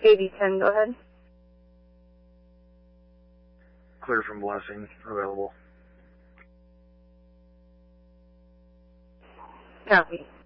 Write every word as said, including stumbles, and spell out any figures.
eighty ten, go ahead. Clear from Blessing, available. Copy.